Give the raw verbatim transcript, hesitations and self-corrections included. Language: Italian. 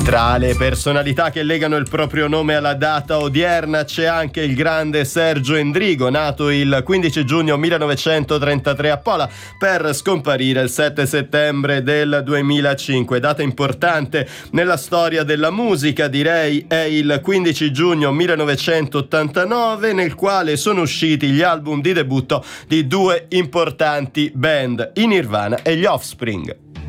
Tra le personalità che legano il proprio nome alla data odierna c'è anche il grande Sergio Endrigo, nato il quindici giugno millenovecentotrentatré a Pola per scomparire il sette settembre del duemilacinque. Data importante nella storia della musica, direi, è il quindici giugno millenovecentottantanove, nel quale sono usciti gli album di debutto di due importanti band, i Nirvana e gli Offspring.